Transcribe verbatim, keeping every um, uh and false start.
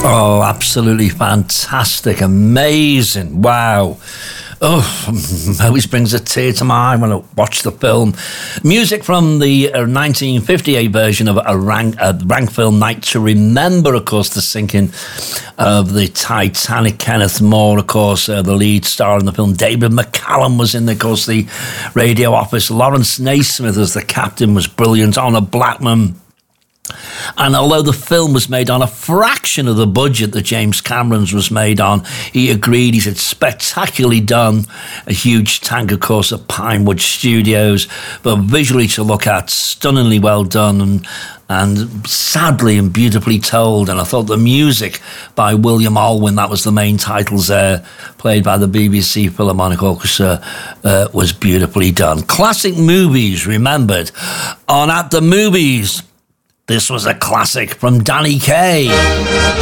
Oh, absolutely fantastic, amazing, wow. Oh, always brings a tear to my eye when I watch the film. Music from the uh, nineteen fifty-eight version of a rank, a rank film, Night to Remember, of course, the sinking of the Titanic. Kenneth Moore, of course, uh, the lead star in the film. David McCallum was in, of course, the radio office. Lawrence Naismith as the captain was brilliant. Honor Blackman. And although the film was made on a fraction of the budget that James Cameron's was made on, he agreed. He said, spectacularly done. A huge tank, of course, at Pinewood Studios, but visually to look at, stunningly well done and, and sadly and beautifully told. And I thought the music by William Alwyn, that was the main titles there, played by the B B C Philharmonic Orchestra, uh, was beautifully done. Classic movies remembered on At the Movies. This was a classic from Danny Kaye.